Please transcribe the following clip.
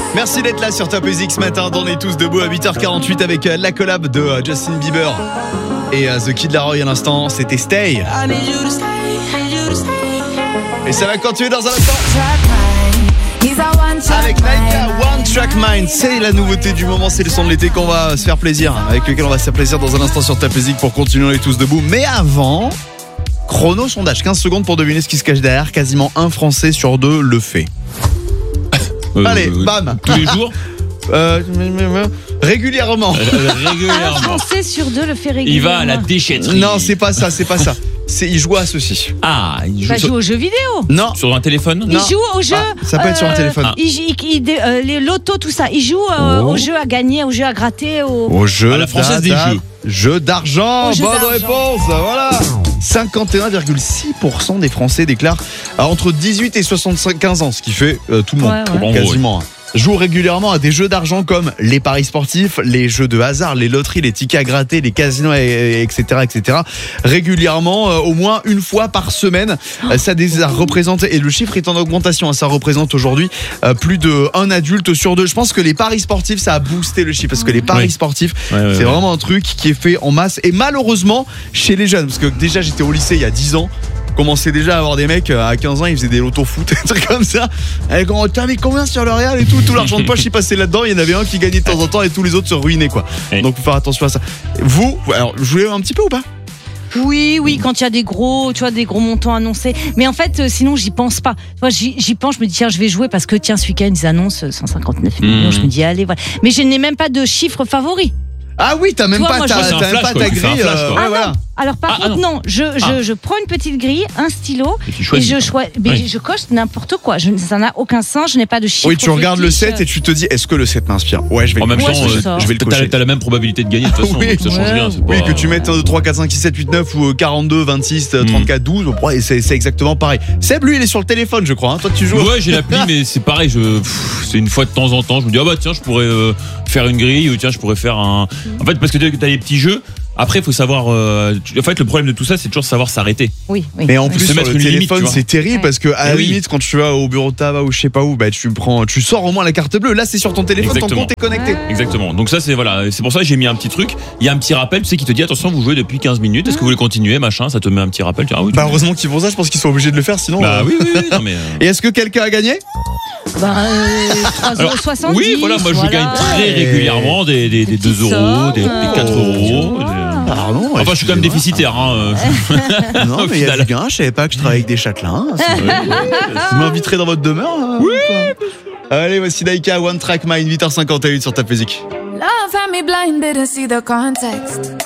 Merci d'être là sur Top Music ce matin. On est tous debout à 8h48 avec la collab de Justin Bieber et The Kid Laroi à l'instant. C'était Stay. Et ça va continuer dans un instant avec Naika, One Track Mind. C'est la nouveauté du moment, c'est le son de l'été qu'on va se faire plaisir, avec lequel on va se faire plaisir dans un instant sur Top Music pour continuer. On est tous debout. Mais avant, chrono sondage, 15 secondes pour deviner ce qui se cache derrière. Quasiment un Français sur deux le fait. Allez, bam. Tous les jours régulièrement. Régulièrement. Un Français sur deux le fait régulièrement. Il va à la déchetterie. Non, c'est pas ça. Il joue à ceci. Ah, il joue, Joue aux jeux vidéo. Non. sur un téléphone. Il joue au jeu. Ça peut être sur un téléphone. Les lotos, tout ça. Il joue au jeu à gagner, au jeu à gratter. Au jeu à la française des jeux. Jeu d'argent. Au jeu Bonne d'argent. réponse. Voilà. 51,6% des Français déclarent entre 18 et 75 ans, ce qui fait tout le monde, Ouais. quasiment. Jouent régulièrement à des jeux d'argent comme les paris sportifs, les jeux de hasard, les loteries, les tickets à gratter, les casinos, etc. Régulièrement, au moins une fois par semaine. Ça représente, et le chiffre est en augmentation, ça représente aujourd'hui plus d'un adulte sur deux. Je pense que les paris sportifs, ça a boosté le chiffre, parce que les paris sportifs, c'est vraiment un truc qui est fait en masse, et malheureusement chez les jeunes, parce que déjà j'étais au lycée il y a 10 ans, commençait déjà à avoir des mecs à 15 ans, ils faisaient des lotos foot, des trucs comme ça. Et quand t'avais combien sur le Real et tout l'argent de poche il passait là-dedans, il y en avait un qui gagnait de temps en temps et tous les autres se ruinaient quoi. Oui. Donc faut faire attention à ça. Vous, alors jouez un petit peu ou pas? Oui, quand il y a des gros montants annoncés. Mais en fait, sinon, j'y pense pas. J'y pense, je me dis, tiens, je vais jouer parce que, tiens, ce week-end, ils annoncent 159 millions. Je me dis, allez, voilà. Mais je n'ai même pas de chiffre favori. Ah oui, t'as même Toi, pas moi, ta je- C'est un flash, quoi. grille. Tu fais un flash, quoi. Ouais, voilà. Non. Alors par contre, non, je prends une petite grille, un stylo, Et tu choisis, mais je coche n'importe quoi. Ça n'a aucun sens, je n'ai pas de chiffre. Oui, tu regardes le fétiche. 7 et tu te dis, est-ce que le 7 m'inspire? Ouais, je vais En le même temps, Ouais, c'est ça. je vais le cocher. t'as la même probabilité de gagner de toute façon, Oui. donc ça change rien. c'est Oui, pas- que tu mettes 1, 2, 3, 4, 5, 6, 7, 8, 9 ou 42, 26, 34, 12, ouais, c'est exactement pareil. Seb, lui, il est sur le téléphone, je crois. Toi, tu joues. Ouais, j'ai l'appli, mais c'est pareil. C'est une fois de temps en temps. Je me dis, ah bah tiens, je pourrais faire une grille, ou tiens, je pourrais faire un. En fait, parce que t'as les petits jeux. Après, il faut savoir. En fait, le problème de tout ça, c'est toujours savoir s'arrêter. Oui. Mais en plus, Se sur mettre le une limite, téléphone, tu vois. c'est terrible parce que à la oui. limite, quand tu vas au bureau de tabac ou je sais pas où, bah tu sors au moins la carte bleue. Là, c'est sur ton téléphone, Exactement. ton compte est connecté. Exactement. Donc ça, c'est voilà. C'est pour ça que j'ai mis un petit truc. Il y a un petit rappel, tu sais, qui te dit attention, vous jouez depuis 15 minutes. Est-ce que vous voulez continuer, machin. Ça te met un petit rappel. Tu dis, ah oui. Bah heureusement qu'ils font ça. Je pense qu'ils sont obligés de le faire, sinon. Bah oui. Non, mais, Et est-ce que quelqu'un a gagné? 3,70 €. oui, voilà. Moi, je gagne très régulièrement des 2 petites euros, des sommes. 4 euros. Pardon. Enfin, je suis quand même déficitaire. Hein. Non, Au mais il y a final. du gain. Je savais pas que je travaillais avec des châtelains. Vous m'inviterez dans votre demeure? Oui. Allez, voici Naika, One Track Mind, 8h51 sur Top Music. Love had me blinded to see the context.